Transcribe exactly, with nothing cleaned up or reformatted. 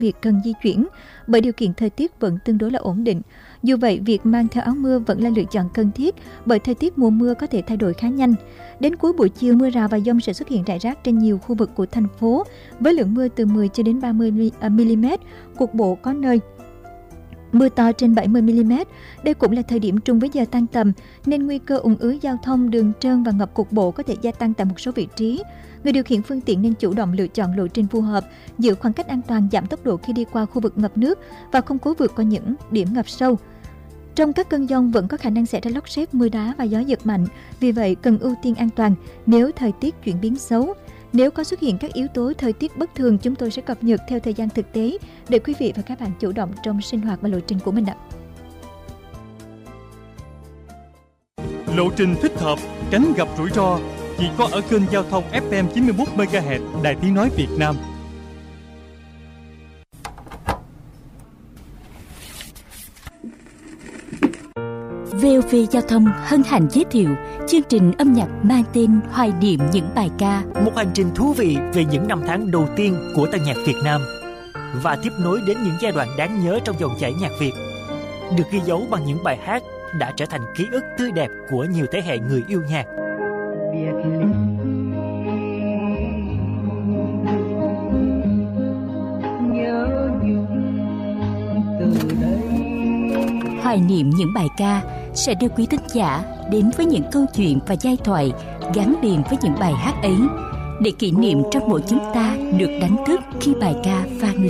việc cần di chuyển, bởi điều kiện thời tiết vẫn tương đối là ổn định. Dù vậy, việc mang theo áo mưa vẫn là lựa chọn cần thiết, bởi thời tiết mùa mưa có thể thay đổi khá nhanh. Đến cuối buổi chiều, mưa rào và dông sẽ xuất hiện rải rác trên nhiều khu vực của thành phố, với lượng mưa từ mười cho đến ba mươi mi-li-mét, cục bộ có nơi mưa to trên bảy mươi mi-li-mét. Đây cũng là thời điểm trùng với giờ tan tầm, nên nguy cơ ùn ứ giao thông, đường trơn và ngập cục bộ có thể gia tăng tại một số vị trí. Người điều khiển phương tiện nên chủ động lựa chọn lộ trình phù hợp, giữ khoảng cách an toàn, giảm tốc độ khi đi qua khu vực ngập nước và không cố vượt qua những điểm ngập sâu. Trong các cơn dông vẫn có khả năng xảy ra lốc sét, mưa đá và gió giật mạnh, vì vậy cần ưu tiên an toàn nếu thời tiết chuyển biến xấu. Nếu có xuất hiện các yếu tố thời tiết bất thường, chúng tôi sẽ cập nhật theo thời gian thực tế để quý vị và các bạn chủ động trong sinh hoạt và lộ trình của mình ạ. Lộ trình thích hợp, tránh gặp rủi ro chỉ có ở kênh giao thông ép em chín mươi mốt mê ga héc Đài Tiếng nói Việt Nam. vê o vê Giao thông hân hạnh giới thiệu chương trình âm nhạc mang tên Hoài niệm những bài ca. Một hành trình thú vị về những năm tháng đầu tiên của tân nhạc Việt Nam và tiếp nối đến những giai đoạn đáng nhớ trong dòng chảy nhạc Việt, được ghi dấu bằng những bài hát đã trở thành ký ức tươi đẹp của nhiều thế hệ người yêu nhạc. Hoài niệm những bài ca sẽ đưa quý thính giả đến với những câu chuyện và giai thoại gắn liền với những bài hát ấy, để kỷ niệm trong mỗi chúng ta được đánh thức khi bài ca vang lên.